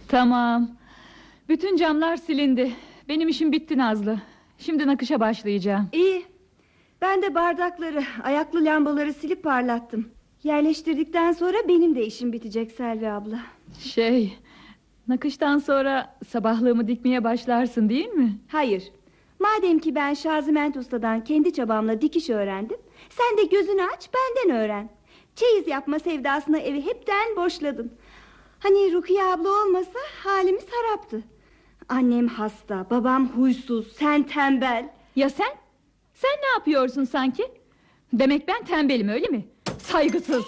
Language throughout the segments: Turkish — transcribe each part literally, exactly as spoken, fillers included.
Tamam. Bütün camlar silindi. Benim işim bitti Nazlı. Şimdi nakışa başlayacağım. İyi. Ben de bardakları, ayaklı lambaları silip parlattım. Yerleştirdikten sonra benim de işim bitecek Selvi abla. Şey, nakıştan sonra sabahlığımı dikmeye başlarsın değil mi? Hayır. Madem ki ben Şaziment Usta'dan kendi çabamla dikiş öğrendim, sen de gözünü aç, benden öğren. Çeyiz yapma sevdasına evi hepten boşladın. Hani Rukiye abla olmasa halimiz haraptı. Annem hasta, babam huysuz, sen tembel. Ya sen? Sen ne yapıyorsun sanki? Demek ben tembelim, öyle mi? Saygısız.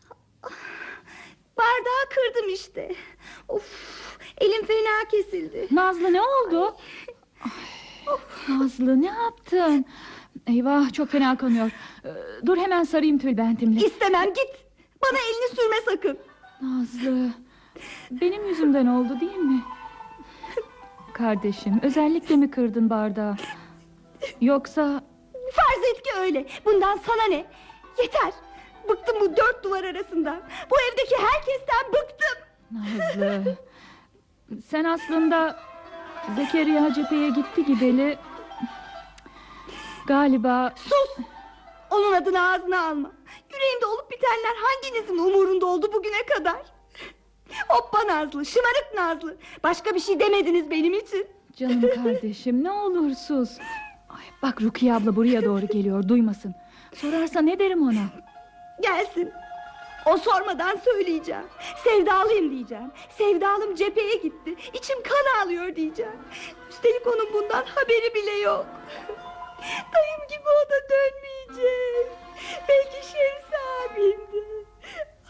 Bardağı kırdım işte. Of, elim fena kesildi. Nazlı, ne oldu? Ay, Nazlı, ne yaptın? Eyvah, çok fena kanıyor. Ee, Dur hemen sarayım tülbentimle. İstemem, git. Bana elini sürme sakın. Nazlı, benim yüzümden oldu değil mi? Kardeşim, özellikle mi kırdın bardağı? Yoksa... Farz et ki öyle. Bundan sana ne? Yeter. Bıktım bu dört duvar arasından. Bu evdeki herkesten bıktım. Nazlı, sen aslında Zekeriya cepheye gitti gideli. Galiba... Sus. Onun adını ağzına alma. Yüreğimde olup bitenler hanginizin umurunda oldu bugüne kadar? Hoppa Nazlı, şımarık Nazlı. Başka bir şey demediniz benim için. Canım kardeşim, ne olur sus. Ay, bak Rukiye abla buraya doğru geliyor, duymasın. Sorarsa ne derim ona? Gelsin. O sormadan söyleyeceğim. Sevdalıyım diyeceğim. Sevdalım cepheye gitti, İçim kan ağlıyor diyeceğim. Üstelik onun bundan haberi bile yok. Dayım gibi o da dönmeyecek. Belki Şemsi abimdi.